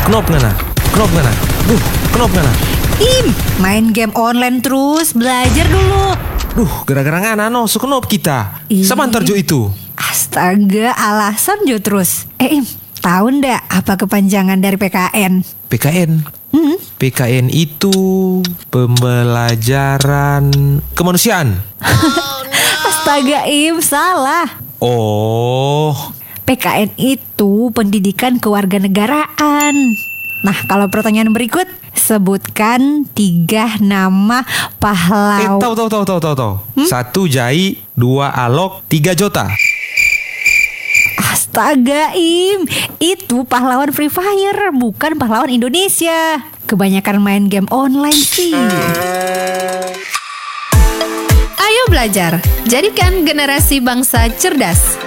Kenop ngana. Kenop ngana. Im, main game online terus, belajar dulu. Gara-gara ngana no, so kenop kita. Ih. Samantar jo itu. Astaga, alasan jo terus. Im, tahu ndak apa kepanjangan dari PKN? PKN. PKN itu pembelajaran kemanusiaan. Astaga, Im, salah. Oh, PKN itu pendidikan kewarganegaraan. Nah, kalau pertanyaan berikut, sebutkan 3 nama pahlawan. tahu. 1 Jai, 2 Alok, 3 Jota. Astaga, Im, itu pahlawan Free Fire, bukan pahlawan Indonesia. Kebanyakan main game online sih. Ayo belajar, jadikan generasi bangsa cerdas.